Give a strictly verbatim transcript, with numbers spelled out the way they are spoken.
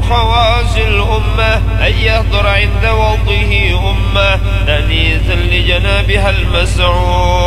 خواص الأمة أن يحضر عند وضعه أمة تأنيسا لجنابها المسعود.